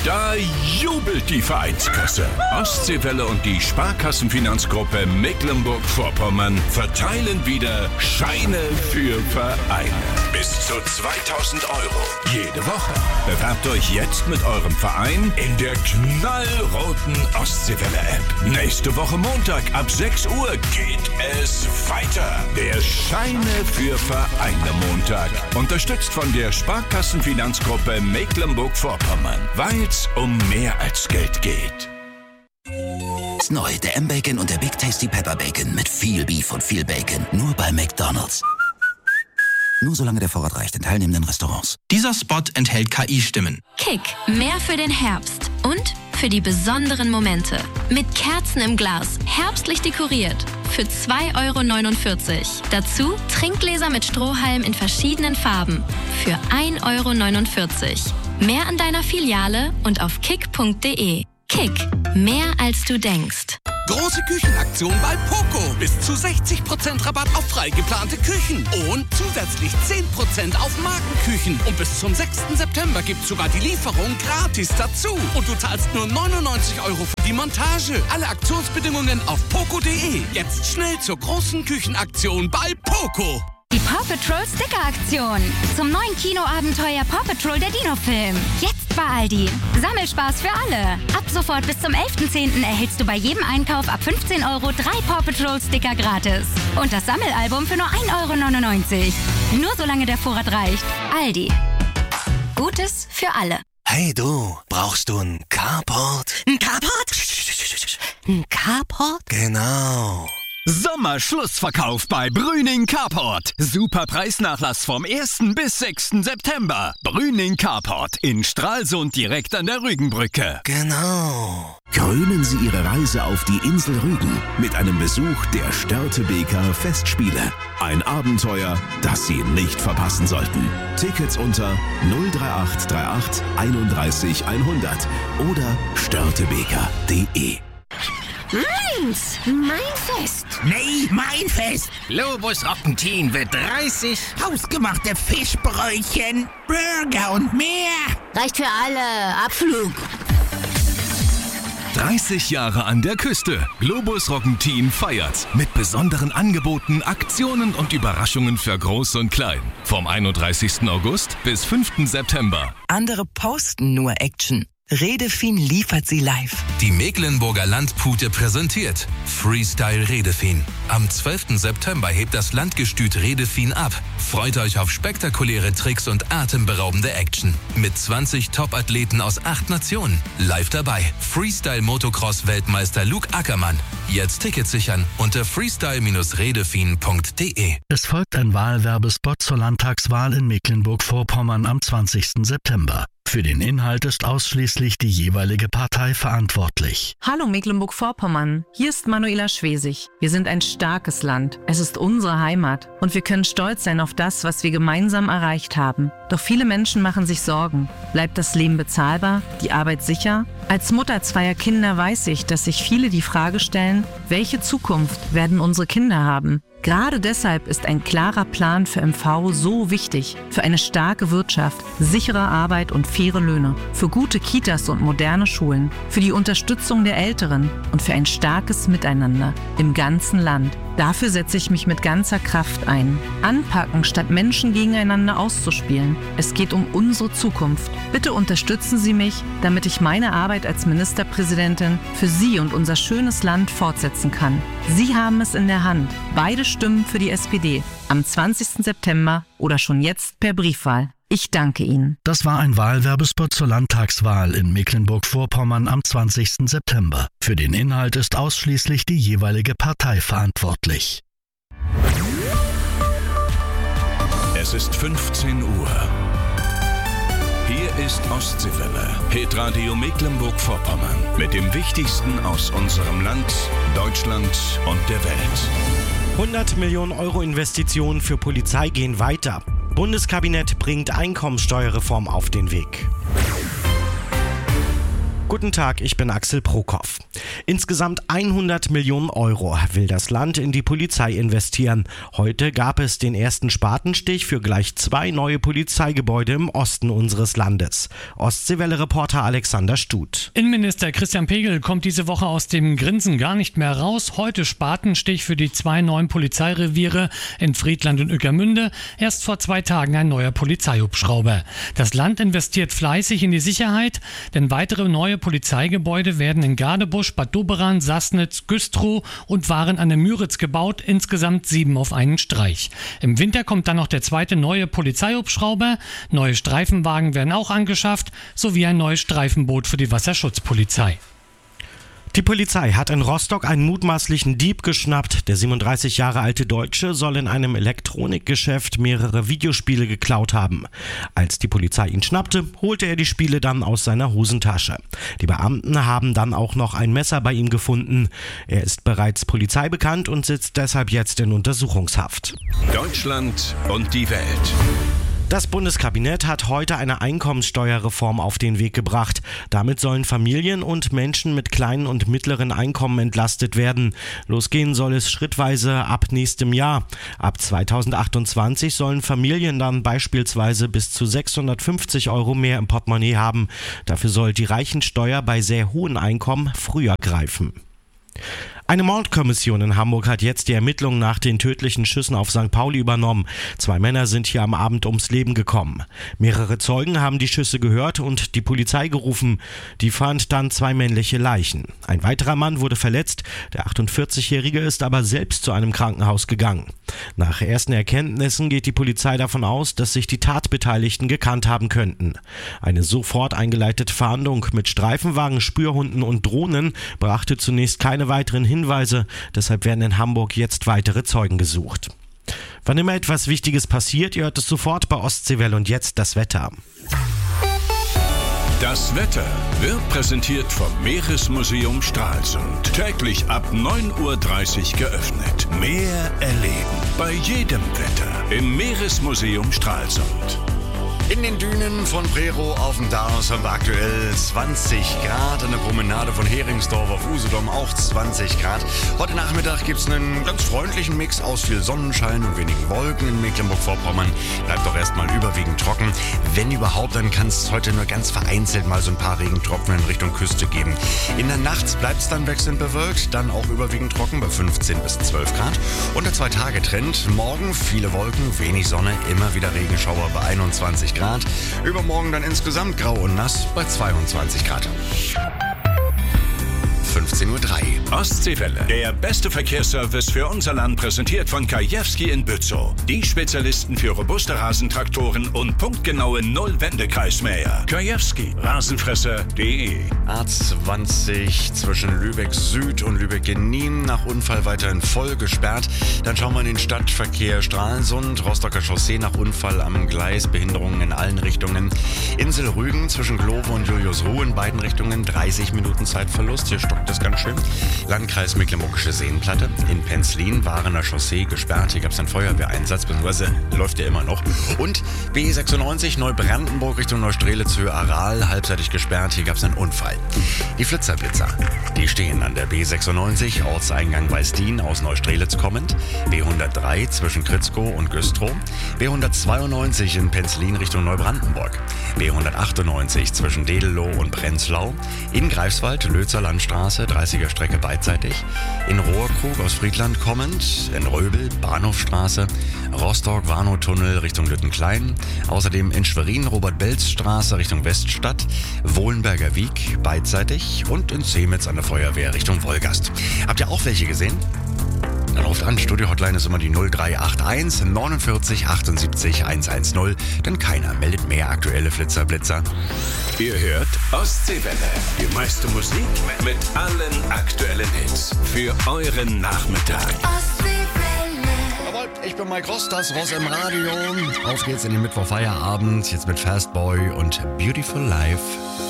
Da jubelt die Vereinskasse. Ostseewelle und die Sparkassenfinanzgruppe Mecklenburg-Vorpommern verteilen wieder Scheine für Vereine. Bis zu 2.000 € jede Woche. Bewerbt euch jetzt mit eurem Verein in der knallroten Ostseewelle-App. Nächste Woche Montag ab 6 Uhr geht es weiter. Der Scheine für Vereine Montag. Unterstützt von der Sparkassenfinanzgruppe Mecklenburg-Vorpommern. Weil's um mehr als Geld geht. Ist neu, der M-Bacon und der Big Tasty Pepper Bacon mit viel Beef und viel Bacon. Nur bei McDonald's. Nur solange der Vorrat reicht in teilnehmenden Restaurants. Dieser Spot enthält KI-Stimmen. Kick, mehr für den Herbst und für die besonderen Momente. Mit Kerzen im Glas, herbstlich dekoriert. Für 2,49 €. Dazu Trinkgläser mit Strohhalm in verschiedenen Farben. Für 1,49 €. Mehr an deiner Filiale und auf kick.de. Kick, mehr als du denkst. Große Küchenaktion bei Poco. Bis zu 60% Rabatt auf frei geplante Küchen. Und zusätzlich 10% auf Markenküchen. Und bis zum 6. September gibt's sogar die Lieferung gratis dazu. Und du zahlst nur 99 € für die Montage. Alle Aktionsbedingungen auf poco.de. Jetzt schnell zur großen Küchenaktion bei Poco. Die Paw Patrol Sticker-Aktion. Zum neuen Kinoabenteuer Paw Patrol der Dino-Film. Jetzt bei Aldi. Sammelspaß für alle. Ab sofort bis zum 11.10. erhältst du bei jedem Einkauf ab 15 € 3 Paw Patrol Sticker gratis. Und das Sammelalbum für nur 1,99 €. Nur solange der Vorrat reicht. Aldi. Gutes für alle. Hey du, brauchst du einen Carport? Ein Carport? Ein Carport? Genau. Sommerschlussverkauf bei Brüning Carport. Super Preisnachlass vom 1. bis 6. September. Brüning Carport in Stralsund direkt an der Rügenbrücke. Genau. Krönen Sie Ihre Reise auf die Insel Rügen mit einem Besuch der Störtebeker Festspiele. Ein Abenteuer, das Sie nicht verpassen sollten. Tickets unter 03838 31 100 oder störtebeker.de. Meins! Mein Fest! Nee, mein Fest! Globus Rock'n'Teen wird 30 hausgemachte Fischbrötchen, Burger und mehr! Reicht für alle. Abflug! 30 Jahre an der Küste. Globus Rock'n'Teen feiert. Mit besonderen Angeboten, Aktionen und Überraschungen für Groß und Klein. Vom 31. August bis 5. September. Andere posten nur Action. Redefin liefert sie live. Die Mecklenburger Landpute präsentiert Freestyle Redefin. Am 12. September hebt das Landgestüt Redefin ab. Freut euch auf spektakuläre Tricks und atemberaubende Action. Mit 20 Top-Athleten aus 8 Nationen. Live dabei Freestyle-Motocross-Weltmeister Luke Ackermann. Jetzt Tickets sichern unter freestyle-redefin.de. Es folgt ein Wahlwerbespot zur Landtagswahl in Mecklenburg-Vorpommern am 20. September. Für den Inhalt ist ausschließlich die jeweilige Partei verantwortlich. Hallo Mecklenburg-Vorpommern, hier ist Manuela Schwesig. Wir sind ein starkes Land. Es ist unsere Heimat und wir können stolz sein auf das, was wir gemeinsam erreicht haben. Doch viele Menschen machen sich Sorgen. Bleibt das Leben bezahlbar? Die Arbeit sicher? Als Mutter zweier Kinder weiß ich, dass sich viele die Frage stellen, welche Zukunft werden unsere Kinder haben? Gerade deshalb ist ein klarer Plan für MV so wichtig. Für eine starke Wirtschaft, sichere Arbeit und faire Löhne. Für gute Kitas und moderne Schulen. Für die Unterstützung der Älteren und für ein starkes Miteinander im ganzen Land. Dafür setze ich mich mit ganzer Kraft ein. Anpacken, statt Menschen gegeneinander auszuspielen. Es geht um unsere Zukunft. Bitte unterstützen Sie mich, damit ich meine Arbeit als Ministerpräsidentin für Sie und unser schönes Land fortsetzen kann. Sie haben es in der Hand. Beide Stimmen für die SPD. Am 20. September oder schon jetzt per Briefwahl. Ich danke Ihnen. Das war ein Wahlwerbespot zur Landtagswahl in Mecklenburg-Vorpommern am 20. September. Für den Inhalt ist ausschließlich die jeweilige Partei verantwortlich. Es ist 15 Uhr. Hier ist Ostseewelle, Hitradio Mecklenburg-Vorpommern. Mit dem Wichtigsten aus unserem Land, Deutschland und der Welt. 100 Millionen Euro Investitionen für Polizei gehen weiter. Bundeskabinett bringt Einkommensteuerreform auf den Weg. Guten Tag, ich bin Axel Prokop. Insgesamt 100 Millionen Euro will das Land in die Polizei investieren. Heute gab es den ersten Spatenstich für gleich 2 neue Polizeigebäude im Osten unseres Landes. Ostseewelle-Reporter Alexander Stut. Innenminister Christian Pegel kommt diese Woche aus dem Grinsen gar nicht mehr raus. Heute Spatenstich für die 2 neuen Polizeireviere in Friedland und Ueckermünde. Erst vor 2 Tagen ein neuer Polizeihubschrauber. Das Land investiert fleißig in die Sicherheit, denn weitere neue Polizeigebäude werden in Gadebusch, Bad Doberan, Sassnitz, Güstrow und Waren an der Müritz gebaut, insgesamt 7 auf einen Streich. Im Winter kommt dann noch der 2. neue Polizeihubschrauber, neue Streifenwagen werden auch angeschafft, sowie ein neues Streifenboot für die Wasserschutzpolizei. Die Polizei hat in Rostock einen mutmaßlichen Dieb geschnappt. Der 37 Jahre alte Deutsche soll in einem Elektronikgeschäft mehrere Videospiele geklaut haben. Als die Polizei ihn schnappte, holte er die Spiele dann aus seiner Hosentasche. Die Beamten haben dann auch noch ein Messer bei ihm gefunden. Er ist bereits polizeibekannt und sitzt deshalb jetzt in Untersuchungshaft. Deutschland und die Welt. Das Bundeskabinett hat heute eine Einkommenssteuerreform auf den Weg gebracht. Damit sollen Familien und Menschen mit kleinen und mittleren Einkommen entlastet werden. Losgehen soll es schrittweise ab nächstem Jahr. Ab 2028 sollen Familien dann beispielsweise bis zu 650 Euro mehr im Portemonnaie haben. Dafür soll die Reichensteuer bei sehr hohen Einkommen früher greifen. Eine Mordkommission in Hamburg hat jetzt die Ermittlungen nach den tödlichen Schüssen auf St. Pauli übernommen. 2 Männer sind hier am Abend ums Leben gekommen. Mehrere Zeugen haben die Schüsse gehört und die Polizei gerufen. Die fand dann 2 männliche Leichen. Ein weiterer Mann wurde verletzt. Der 48-Jährige ist aber selbst zu einem Krankenhaus gegangen. Nach ersten Erkenntnissen geht die Polizei davon aus, dass sich die Tatbeteiligten gekannt haben könnten. Eine sofort eingeleitete Fahndung mit Streifenwagen, Spürhunden und Drohnen brachte zunächst keine weiteren Hinweise, deshalb werden in Hamburg jetzt weitere Zeugen gesucht. Wann immer etwas Wichtiges passiert, ihr hört es sofort bei Ostseewelle und jetzt das Wetter. Das Wetter wird präsentiert vom Meeresmuseum Stralsund. Täglich ab 9:30 Uhr geöffnet. Meer erleben bei jedem Wetter im Meeresmuseum Stralsund. In den Dünen von Prero auf dem Taunus haben wir aktuell 20 Grad. An der Promenade von Heringsdorf auf Usedom auch 20 Grad. Heute Nachmittag gibt es einen ganz freundlichen Mix aus viel Sonnenschein und wenigen Wolken in Mecklenburg-Vorpommern. Bleibt doch erstmal überwiegend trocken. Wenn überhaupt, dann kann es heute nur ganz vereinzelt mal so ein paar Regentropfen in Richtung Küste geben. In der Nacht bleibt es dann wechselnd bewölkt, dann auch überwiegend trocken bei 15 bis 12 Grad. Und der 2-Tage-Trend. Morgen viele Wolken, wenig Sonne, immer wieder Regenschauer bei 21 Grad. Übermorgen dann insgesamt grau und nass bei 22 Grad. 15:03 Uhr. Ostseewelle. Der beste Verkehrsservice für unser Land, präsentiert von Kajewski in Bützow. Die Spezialisten für robuste Rasentraktoren und punktgenaue Null-Wendekreismäher. Kajewski. Rasenfresser.de. A20 zwischen Lübeck Süd und Lübeck-Geniemen nach Unfall weiterhin voll gesperrt. Dann schauen wir in den Stadtverkehr Stralsund, Rostocker Chaussee nach Unfall am Gleis, Behinderungen in allen Richtungen. Insel Rügen zwischen Globe und Juliusruh in beiden Richtungen 30 Minuten Zeitverlust. Hier stockt es ganz schön. Landkreis Mecklenburgische Seenplatte. In Penzlin war an der Chaussee gesperrt. Hier gab es einen Feuerwehreinsatz, beziehungsweise läuft ja immer noch. Und B96 Neubrandenburg Richtung Neustrelitz Höhe Aral, halbseitig gesperrt. Hier gab es einen Unfall. Die Flitzerblitzer, die stehen an der B96, Ortseingang Weißdien aus Neustrelitz kommend. B103 zwischen Kritzkow und Güstrow. B192 in Penzlin Richtung Neubrandenburg. B198 zwischen Dedelow und Prenzlau. In Greifswald, Lözer Landstraße, 30er Strecke beidseitig. In Rohrkrug aus Friedland kommend. In Röbel, Bahnhofstraße. Rostock, Warnow-Tunnel Richtung Lüttenklein. Außerdem in Schwerin, Robert-Belz-Straße Richtung Weststadt. Wohlenberger Wiek, beidseitig. Und in Zemitz an der Feuerwehr Richtung Wolgast. Habt ihr auch welche gesehen? Dann ruft an, Studio-Hotline ist immer die 0381 49 78 110, denn keiner meldet mehr aktuelle Flitzer-Blitzer. Ihr hört Ostseewelle, die meiste Musik mit allen aktuellen Hits für euren Nachmittag. Jawohl, ich bin Mike Ross, das Ross im Radio. Auf geht's in den Mittwoch-Feierabend, jetzt mit Fastboy und Beautiful Life.